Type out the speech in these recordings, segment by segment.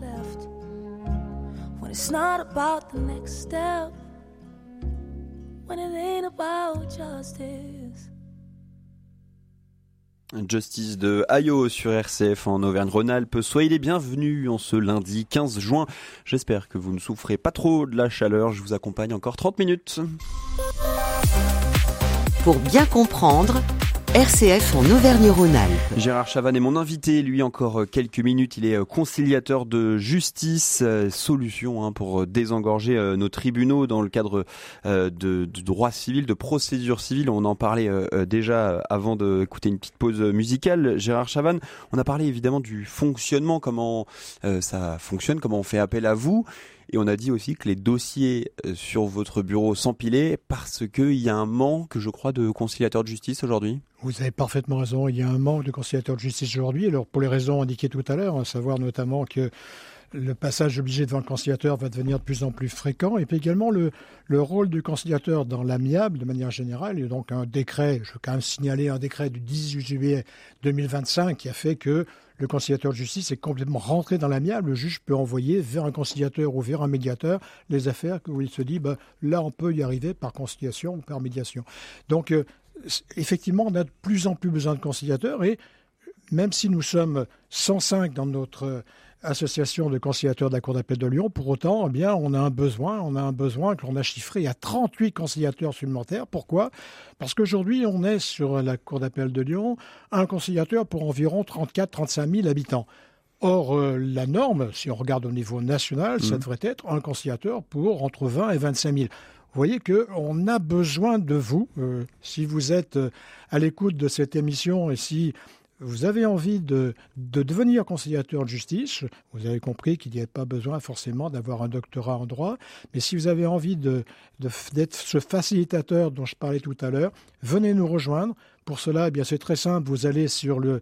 left. When it's not about the next step, when it ain't about justice. Justice de Ayo sur RCF en Auvergne-Rhône-Alpes. Soyez les bienvenus en ce lundi 15 juin. J'espère que vous ne souffrez pas trop de la chaleur. Je vous accompagne encore 30 minutes. Pour bien comprendre, RCF en Auvergne-Rhône-Alpes. Gérard Chavannes est mon invité, lui encore quelques minutes, il est conciliateur de justice, solution pour désengorger nos tribunaux dans le cadre de droit civil, de procédure civile. On en parlait déjà avant d'écouter une petite pause musicale. Gérard Chavannes, on a parlé évidemment du fonctionnement, comment ça fonctionne, comment on fait appel à vous. Et on a dit aussi que les dossiers sur votre bureau s'empilaient parce qu'il y a un manque, je crois, de conciliateurs de justice aujourd'hui. Vous avez parfaitement raison, il y a un manque de conciliateurs de justice aujourd'hui. Alors pour les raisons indiquées tout à l'heure, à savoir notamment que le passage obligé devant le conciliateur va devenir de plus en plus fréquent. Et puis également le rôle du conciliateur dans l'amiable, de manière générale. Il y a donc un décret, je veux quand même signaler un décret du 18 juillet 2025 qui a fait que le conciliateur de justice est complètement rentré dans l'amiable. Le juge peut envoyer vers un conciliateur ou vers un médiateur les affaires où il se dit là on peut y arriver par conciliation ou par médiation. Donc effectivement on a de plus en plus besoin de conciliateurs et même si nous sommes 105 dans notre association de conciliateurs de la Cour d'appel de Lyon, pour autant, on a un besoin que l'on a chiffré à 38 conciliateurs supplémentaires. Pourquoi ? Parce qu'aujourd'hui, on est sur la Cour d'appel de Lyon, un conciliateur pour environ 34-35 000 habitants. Or, la norme, si on regarde au niveau national, ça devrait être un conciliateur pour entre 20 et 25 000. Vous voyez qu'on a besoin de vous. Si vous êtes à l'écoute de cette émission et si vous avez envie de devenir conciliateur de justice, vous avez compris qu'il n'y a pas besoin forcément d'avoir un doctorat en droit, mais si vous avez envie d'être ce facilitateur dont je parlais tout à l'heure, venez nous rejoindre. Pour cela, c'est très simple, vous allez sur le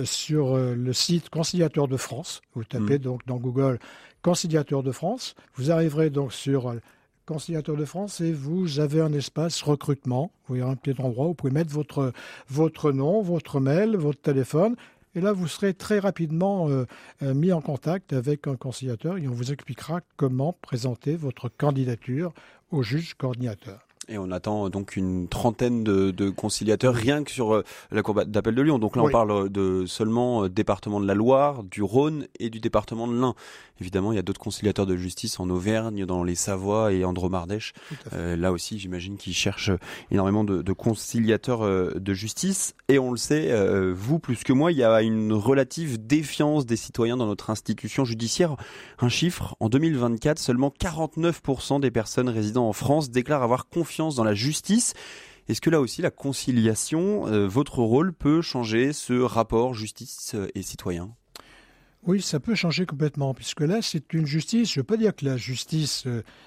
site Conciliateur de France, vous tapez donc dans Google Conciliateur de France, vous arriverez donc sur Conciliateur de France et vous avez un espace recrutement. Vous avez un petit endroit où vous pouvez mettre votre nom, votre mail, votre téléphone. Et là, vous serez très rapidement mis en contact avec un conciliateur et on vous expliquera comment présenter votre candidature au juge coordinateur. Et on attend donc une trentaine de conciliateurs rien que sur la Cour d'appel de Lyon. Donc là, on parle de seulement département de la Loire, du Rhône et du département de l'Ain. Évidemment, il y a d'autres conciliateurs de justice en Auvergne, dans les Savoies et en Dromardèche. Là aussi, j'imagine qu'ils cherchent énormément de conciliateurs de justice. Et on le sait, vous plus que moi, il y a une relative défiance des citoyens dans notre institution judiciaire. Un chiffre, en 2024, seulement 49% des personnes résidant en France déclarent avoir confiance dans la justice. Est-ce que là aussi, la conciliation, votre rôle peut changer ce rapport justice et citoyen ? Oui, ça peut changer complètement, puisque là, c'est une justice. Je ne veux pas dire que la justice,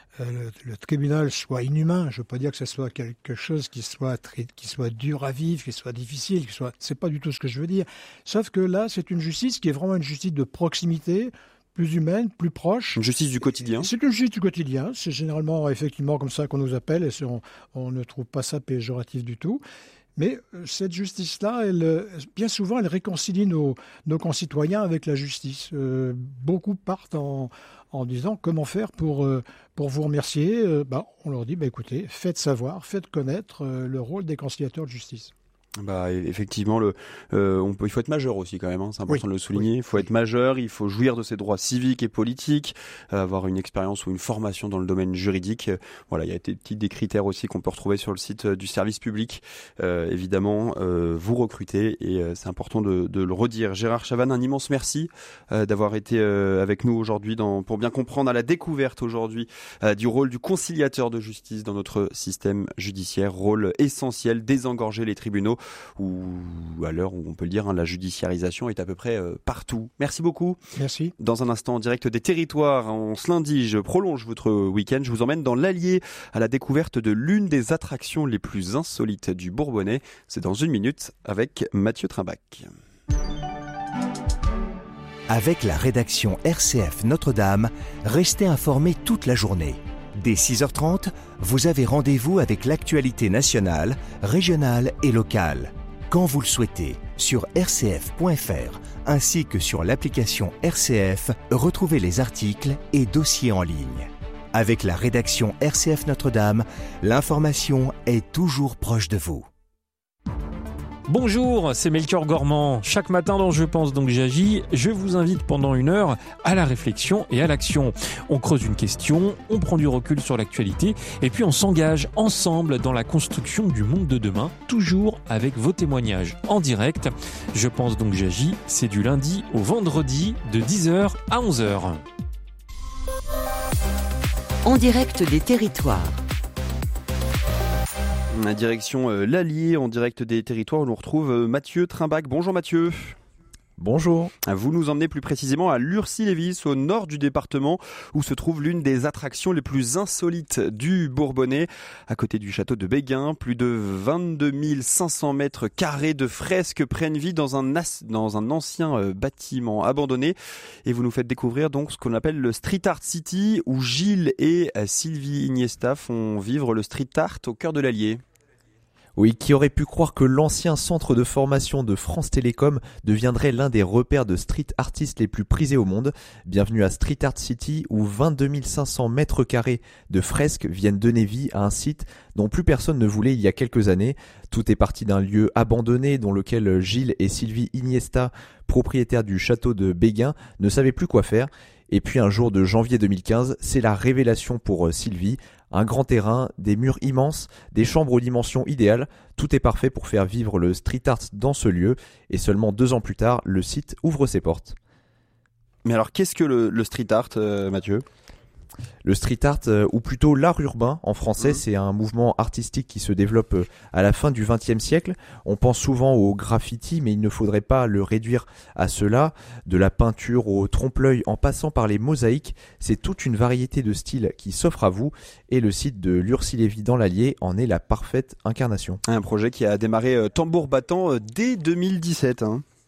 le tribunal soit inhumain. Je ne veux pas dire que ce soit quelque chose qui soit dur à vivre, qui soit difficile, c'est pas du tout ce que je veux dire. Sauf que là, c'est une justice qui est vraiment une justice de proximité, plus humaine, plus proche. Une justice du quotidien. C'est une justice du quotidien. C'est généralement, effectivement, comme ça qu'on nous appelle, et on ne trouve pas ça péjoratif du tout. Mais cette justice-là, bien souvent, elle réconcilie nos concitoyens avec la justice. Beaucoup partent en disant comment faire pour vous remercier. On leur dit, écoutez, faites savoir, faites connaître le rôle des conciliateurs de justice. Effectivement, il faut être majeur aussi quand même, c'est important de le souligner. Il faut être majeur, il faut jouir de ses droits civiques et politiques, avoir une expérience ou une formation dans le domaine juridique. Voilà, il y a des critères aussi qu'on peut retrouver sur le site du service public. Évidemment, vous recrutez et c'est important de le redire. Gérard Chavannes, un immense merci d'avoir été avec nous aujourd'hui pour bien comprendre à la découverte aujourd'hui du rôle du conciliateur de justice dans notre système judiciaire, rôle essentiel, désengorger les tribunaux. Ou à l'heure où on peut le dire, la judiciarisation est à peu près partout. Merci beaucoup. Merci. Dans un instant, en direct des territoires, en ce lundi, je prolonge votre week-end. Je vous emmène dans l'Allier à la découverte de l'une des attractions les plus insolites du Bourbonnais. C'est dans une minute avec Mathieu Trimbach. Avec la rédaction RCF Notre-Dame, restez informés toute la journée. Dès 6h30, vous avez rendez-vous avec l'actualité nationale, régionale et locale. Quand vous le souhaitez, Sur rcf.fr ainsi que sur l'application RCF, retrouvez les articles et dossiers en ligne. Avec la rédaction RCF Notre-Dame, l'information est toujours proche de vous. Bonjour, c'est Melchior Gormand. Chaque matin dans Je pense donc j'agis, je vous invite pendant 1 heure à la réflexion et à l'action. On creuse une question, on prend du recul sur l'actualité et puis on s'engage ensemble dans la construction du monde de demain, toujours avec vos témoignages en direct. Je pense donc j'agis, c'est du lundi au vendredi de 10h à 11h. En direct des territoires. La direction l'Allier, en direct des territoires, où l'on retrouve Mathieu Trimbac. Bonjour Mathieu. Bonjour. Vous nous emmenez plus précisément à Lurcy-Lévis, au nord du département, où se trouve l'une des attractions les plus insolites du Bourbonnais, à côté du château de Béguin. Plus de 22 500 mètres carrés de fresques prennent vie dans un ancien bâtiment abandonné. Et vous nous faites découvrir donc ce qu'on appelle le Street Art City, où Gilles et Sylvie Iniesta font vivre le street art au cœur de l'Allier. Oui, qui aurait pu croire que l'ancien centre de formation de France Télécom deviendrait l'un des repères de street artistes les plus prisés au monde. Bienvenue à Street Art City, où 22 500 mètres carrés de fresques viennent donner vie à un site dont plus personne ne voulait il y a quelques années. Tout est parti d'un lieu abandonné dans lequel Gilles et Sylvie Iniesta, propriétaires du château de Béguin, ne savaient plus quoi faire. Et puis un jour de janvier 2015, c'est la révélation pour Sylvie. Un grand terrain, des murs immenses, des chambres aux dimensions idéales. Tout est parfait pour faire vivre le street art dans ce lieu. Et seulement 2 ans plus tard, le site ouvre ses portes. Mais alors, qu'est-ce que le street art, Mathieu ? Le street art, ou plutôt l'art urbain en français, c'est un mouvement artistique qui se développe à la fin du XXe siècle. On pense souvent au graffiti, mais il ne faudrait pas le réduire à cela. De la peinture au trompe-l'œil en passant par les mosaïques, c'est toute une variété de styles qui s'offre à vous, et le site de Lurcy-Lévis dans l'Allier en est la parfaite incarnation. Un projet qui a démarré tambour battant dès 2017.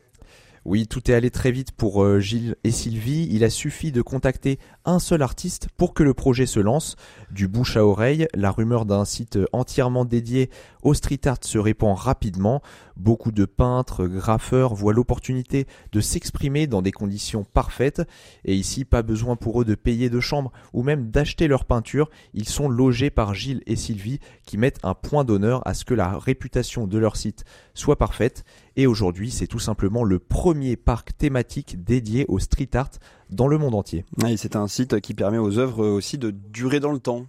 Oui, tout est allé très vite pour Gilles et Sylvie. Il a suffi de contacter un seul artiste pour que le projet se lance. Du bouche à oreille, la rumeur d'un site entièrement dédié au street art se répand rapidement. Beaucoup de peintres, graffeurs voient l'opportunité de s'exprimer dans des conditions parfaites. Et ici, pas besoin pour eux de payer de chambre ou même d'acheter leur peinture. Ils sont logés par Gilles et Sylvie qui mettent un point d'honneur à ce que la réputation de leur site soit parfaite. Et aujourd'hui, c'est tout simplement le premier parc thématique dédié au street art dans le monde entier. Et c'est un site qui permet aux œuvres aussi de durer dans le temps.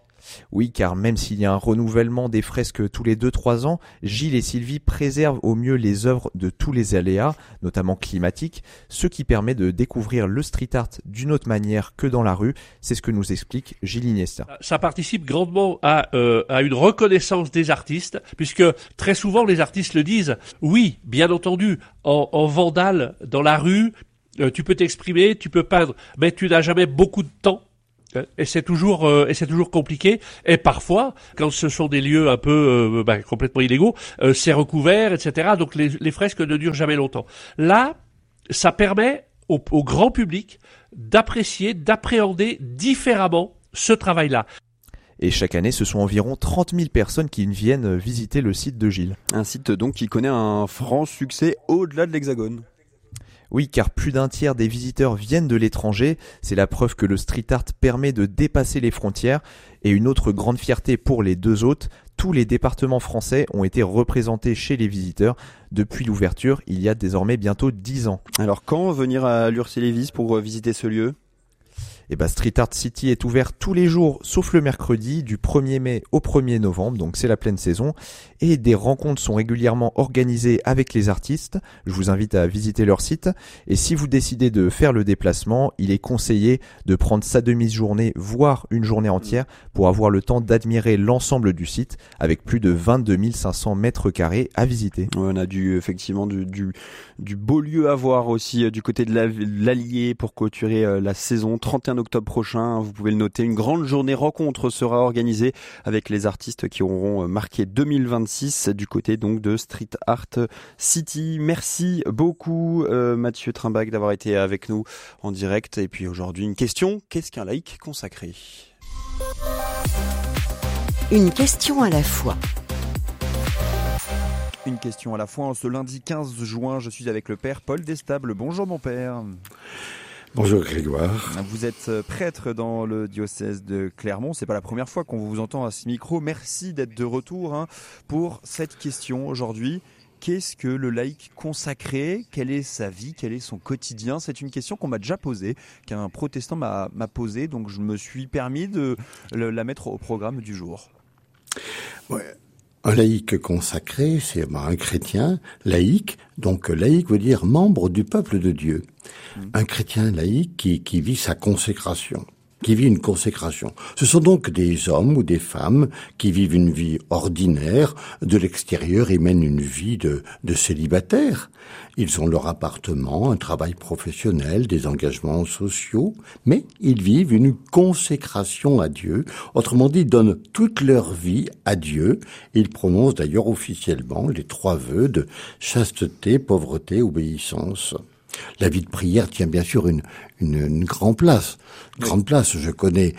Oui, car même s'il y a un renouvellement des fresques tous les 2-3 ans, Gilles et Sylvie préservent au mieux les œuvres de tous les aléas, notamment climatiques, ce qui permet de découvrir le street art d'une autre manière que dans la rue. C'est ce que nous explique Gilles Iniesta. Ça participe grandement à une reconnaissance des artistes, puisque très souvent les artistes le disent. Oui, bien entendu, en vandale dans la rue, tu peux t'exprimer, tu peux peindre, mais tu n'as jamais beaucoup de temps. Et c'est toujours compliqué. Et parfois, quand ce sont des lieux un peu complètement illégaux, c'est recouvert, etc. Donc les fresques ne durent jamais longtemps. Là, ça permet au grand public d'apprécier, d'appréhender différemment ce travail-là. Et chaque année, ce sont environ 30 000 personnes qui viennent visiter le site de Gilles. Un site donc qui connaît un franc succès au-delà de l'Hexagone. Oui, car plus d'un tiers des visiteurs viennent de l'étranger. C'est la preuve que le street art permet de dépasser les frontières. Et une autre grande fierté pour les 2 hôtes, tous les départements français ont été représentés chez les visiteurs depuis l'ouverture, il y a désormais bientôt 10 ans. Alors quand venir à Lurcy-Lévis pour visiter ce lieu ? Street Art City est ouvert tous les jours, sauf le mercredi, du 1er mai au 1er novembre, donc c'est la pleine saison. Et des rencontres sont régulièrement organisées avec les artistes. Je vous invite à visiter leur site. Et si vous décidez de faire le déplacement, il est conseillé de prendre sa demi-journée, voire une journée entière, pour avoir le temps d'admirer l'ensemble du site, avec plus de 22 500 mètres carrés à visiter. On a effectivement du beau lieu à voir aussi du côté de l'Allier pour clôturer la saison. 31 octobre prochain, vous pouvez le noter, une grande journée rencontre sera organisée avec les artistes qui auront marqué 2026 du côté donc de Street Art City. Merci beaucoup Mathieu Trimbac d'avoir été avec nous en direct. Et puis aujourd'hui une question, qu'est-ce qu'un laïc consacré ? Une question à la fois. une question à la fois. Ce lundi 15 juin, je suis avec le père Paul Destable. Bonjour mon père. Bonjour Grégoire. Vous êtes prêtre dans le diocèse de Clermont. C'est pas la première fois qu'on vous entend à ce micro. Merci d'être de retour pour cette question aujourd'hui. Qu'est-ce que le laïc consacré ? Quelle est sa vie ? Quel est son quotidien ? C'est une question qu'on m'a déjà posée, qu'un protestant m'a posée, donc je me suis permis de la mettre au programme du jour. Ouais. Un laïc consacré, c'est un chrétien laïque. Donc laïque veut dire membre du peuple de Dieu. Un chrétien laïque qui vit sa consécration, qui vit une consécration. Ce sont donc des hommes ou des femmes qui vivent une vie ordinaire de l'extérieur et mènent une vie de célibataire. Ils ont leur appartement, un travail professionnel, des engagements sociaux, mais ils vivent une consécration à Dieu. Autrement dit, ils donnent toute leur vie à Dieu. Ils prononcent d'ailleurs officiellement les 3 vœux de chasteté, pauvreté, obéissance. La vie de prière tient bien sûr une grande place. Grande place. Je connais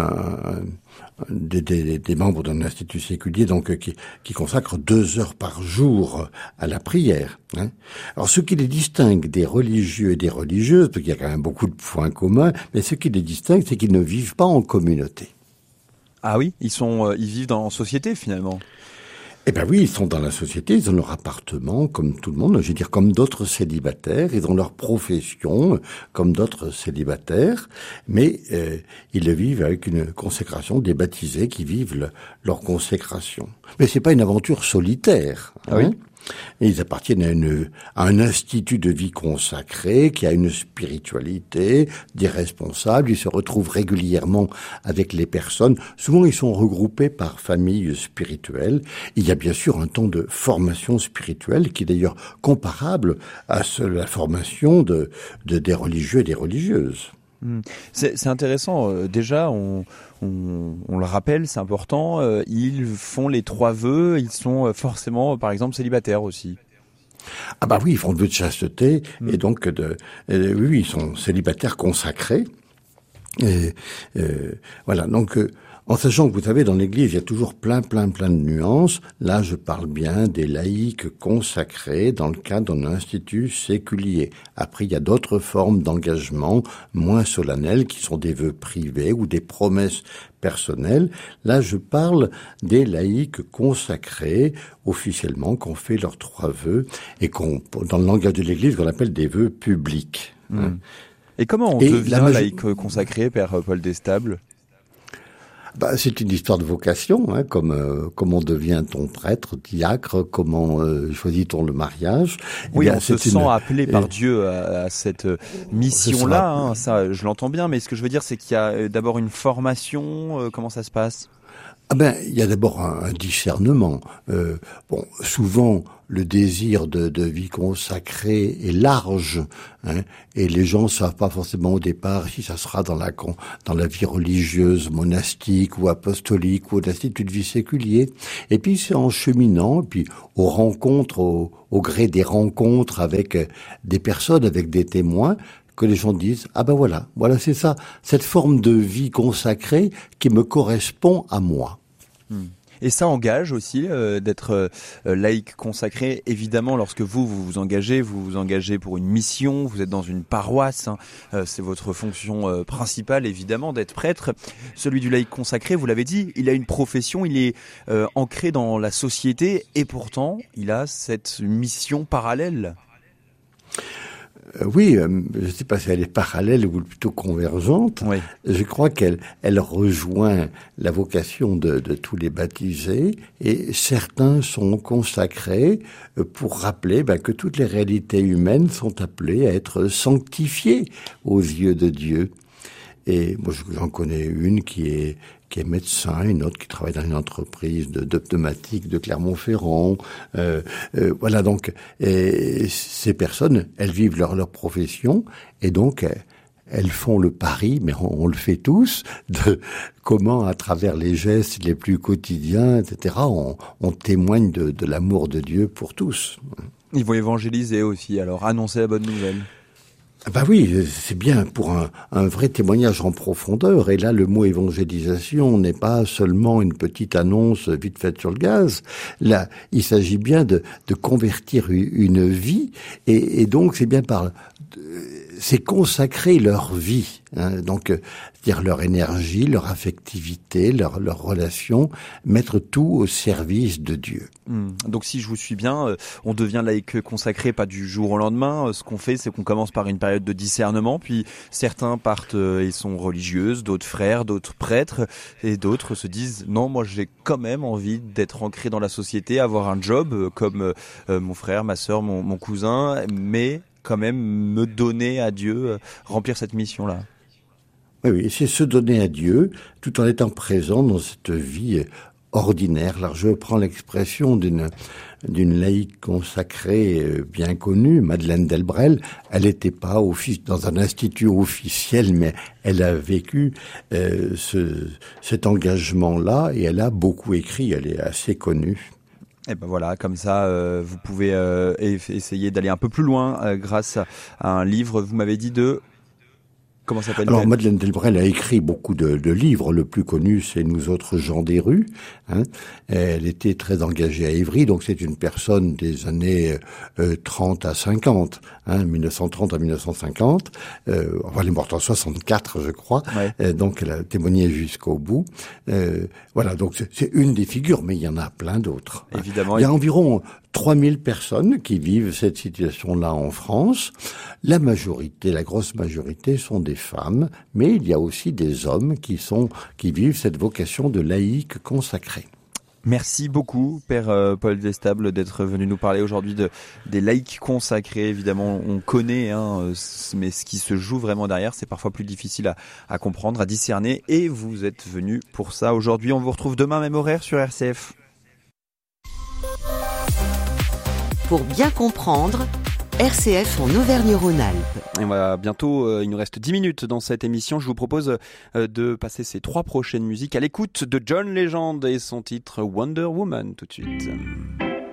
des membres d'un institut séculier donc qui consacrent 2 heures par jour à la prière. Alors ce qui les distingue des religieux et des religieuses, parce qu'il y a quand même beaucoup de points communs, mais ce qui les distingue, c'est qu'ils ne vivent pas en communauté. Ah oui, ils vivent en société finalement. Eh ben oui, ils sont dans la société, ils ont leur appartement comme tout le monde, je veux dire comme d'autres célibataires, ils ont leur profession comme d'autres célibataires, mais ils le vivent avec une consécration, des baptisés qui vivent leur consécration. Mais c'est pas une aventure solitaire. Ah oui. Et ils appartiennent à un institut de vie consacré qui a une spiritualité, des responsables. Ils se retrouvent régulièrement avec les personnes. Souvent, ils sont regroupés par famille spirituelle. Il y a bien sûr un temps de formation spirituelle qui est d'ailleurs comparable à la formation des religieux et des religieuses. C'est intéressant. Déjà, on le rappelle, c'est important. Ils font les 3 vœux. Ils sont forcément, par exemple, célibataires aussi. Ah bah oui, ils font le vœu de chasteté et donc oui, ils sont célibataires consacrés. Et voilà. Donc en sachant que vous savez, dans l'Église, il y a toujours plein de nuances. Là, je parle bien des laïcs consacrés dans le cadre d'un institut séculier. Après, il y a d'autres formes d'engagement moins solennelles qui sont des vœux privés ou des promesses personnelles. Là, je parle des laïcs consacrés officiellement, qu'on fait leurs 3 vœux et dans le langage de l'Église, qu'on appelle des vœux publics. Et comment on devient laïc consacré, Père Paul Destable ? C'est une histoire de vocation, comme on devient ton prêtre, diacre, comment choisit-on le mariage. Oui, on se sent appelé par Dieu à cette mission-là, ça je l'entends bien, mais ce que je veux dire c'est qu'il y a d'abord une formation, comment ça se passe ? Il y a d'abord un discernement. Souvent le désir de vie consacrée est large, et les gens savent pas forcément au départ si ça sera dans la vie religieuse, monastique ou apostolique ou d'institut de vie séculier. Et puis c'est en cheminant, puis aux rencontres, au gré des rencontres avec des personnes, avec des témoins, que les gens disent voilà c'est ça, cette forme de vie consacrée qui me correspond à moi. Et ça engage aussi d'être laïc consacré. Évidemment, lorsque vous vous engagez pour une mission, vous êtes dans une paroisse, c'est votre fonction principale évidemment d'être prêtre. Celui du laïc consacré, vous l'avez dit, il a une profession, il est ancré dans la société et pourtant il a cette mission parallèle. Oui, je ne sais pas si elle est parallèle ou plutôt convergente. Oui. Je crois qu'elle rejoint la vocation de tous les baptisés et certains sont consacrés pour rappeler que toutes les réalités humaines sont appelées à être sanctifiées aux yeux de Dieu. Et moi, j'en connais une qui est médecin, une autre qui travaille dans une entreprise de pneumatique de Clermont-Ferrand. Voilà, donc ces personnes, elles vivent leur profession et donc elles font le pari, mais on le fait tous, de comment à travers les gestes les plus quotidiens, etc., on témoigne de l'amour de Dieu pour tous. Ils vont évangéliser aussi, alors annoncer la bonne nouvelle. Bah oui, c'est bien pour un vrai témoignage en profondeur. Et là, le mot évangélisation n'est pas seulement une petite annonce vite faite sur le gaz. Là, il s'agit bien de convertir une vie. Et donc, c'est bien c'est consacrer leur vie. Hein, donc, c'est-à-dire leur énergie, leur affectivité, leur relation, mettre tout au service de Dieu. Donc si je vous suis bien, on devient laïc consacré pas du jour au lendemain. Ce qu'on fait, c'est qu'on commence par une période de discernement, puis certains partent et sont religieuses, d'autres frères, d'autres prêtres, et d'autres se disent non, moi j'ai quand même envie d'être ancré dans la société, avoir un job comme mon frère, ma sœur, mon cousin, mais quand même me donner à Dieu, remplir cette mission-là. Oui, c'est se donner à Dieu tout en étant présent dans cette vie ordinaire. Alors je prends l'expression d'une laïque consacrée bien connue, Madeleine Delbrel. Elle n'était pas dans un institut officiel, mais elle a vécu cet engagement-là et elle a beaucoup écrit. Elle est assez connue. Et ben voilà, comme ça, vous pouvez essayer d'aller un peu plus loin grâce à un livre. Vous m'avez dit de... Comment s'appelle? Alors, Madeleine Delbrel a écrit beaucoup de livres. Le plus connu, c'est Nous autres gens des rues. Hein. Elle était très engagée à Évry, donc c'est une personne des années 30 à 50, 1930 à 1950. Elle est morte en 64, je crois. Ouais. Donc, elle a témoigné jusqu'au bout. Voilà, donc c'est une des figures, mais il y en a plein d'autres. Évidemment. Il y a environ 3000 personnes qui vivent cette situation-là en France. La grosse majorité sont des femmes, mais il y a aussi des hommes qui vivent cette vocation de laïque consacré. Merci beaucoup, Père Paul Destable, d'être venu nous parler aujourd'hui des laïcs consacrés. Évidemment, on connaît, mais ce qui se joue vraiment derrière, c'est parfois plus difficile à comprendre, à discerner. Et vous êtes venu pour ça aujourd'hui. On vous retrouve demain, même horaire sur RCF. Pour bien comprendre, RCF en Auvergne-Rhône-Alpes. Et voilà, bientôt, il nous reste 10 minutes dans cette émission. Je vous propose de passer ces 3 prochaines musiques à l'écoute de John Legend et son titre Wonder Woman tout de suite.